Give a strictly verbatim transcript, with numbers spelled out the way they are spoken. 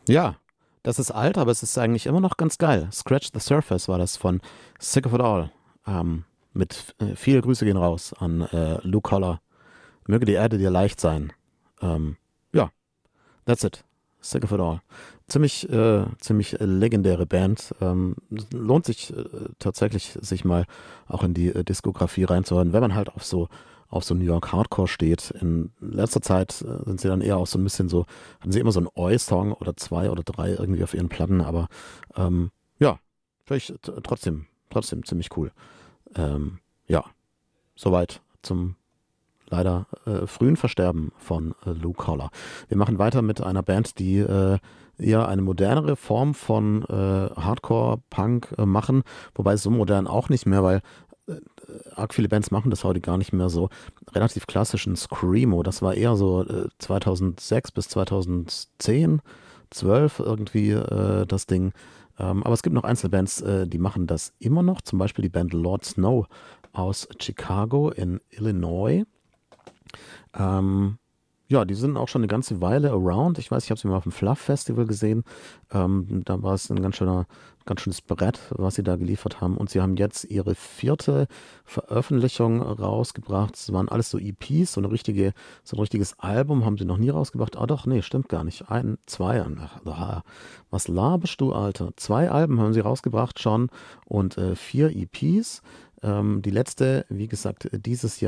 Ja, das ist alt, aber es ist eigentlich immer noch ganz geil. Scratch the Surface war das von Sick of It All. Ähm, mit äh, viele Grüße gehen raus an äh, Luke Holler. Möge die Erde dir leicht sein. Ähm, ja, that's it. Sick of It All. Ziemlich, äh, ziemlich legendäre Band. Ähm, lohnt sich äh, tatsächlich, sich mal auch in die äh, Diskografie reinzuhören, wenn man halt auf so auf so New York Hardcore steht. In letzter Zeit äh, sind sie dann eher auch so ein bisschen so, hatten sie immer so einen Oi-Song oder zwei oder drei irgendwie auf ihren Platten, aber ähm, ja, vielleicht t- trotzdem, trotzdem ziemlich cool. Ähm, ja, soweit zum leider äh, frühen Versterben von äh, Luke Holler. Wir machen weiter mit einer Band, die äh, eher eine modernere Form von äh, Hardcore-Punk äh, machen, wobei so modern auch nicht mehr, weil äh, arg viele Bands machen das heute gar nicht mehr so. Relativ klassischen Screamo, das war eher so äh, zweitausendsechs bis zweitausendzehn, zwölf irgendwie äh, das Ding. Ähm, aber es gibt noch Einzelbands, äh, die machen das immer noch, zum Beispiel die Band Lord Snow aus Chicago in Illinois. Ähm, ja, die sind auch schon eine ganze Weile around. Ich weiß, ich habe sie mal auf dem Fluff Festival gesehen. Ähm, da war es ein ganz schöner, ganz schönes Brett, was sie da geliefert haben. Und sie haben jetzt ihre vierte Veröffentlichung rausgebracht. Es waren alles so E Ps, so eine richtige, so ein richtiges Album haben sie noch nie rausgebracht. Ah doch, nee, stimmt gar nicht. Ein, zwei, ach, ah, was laberst du, Alter? Zwei Alben haben sie rausgebracht schon und äh, vier E Ps. Ähm, die letzte, wie gesagt, dieses Jahr.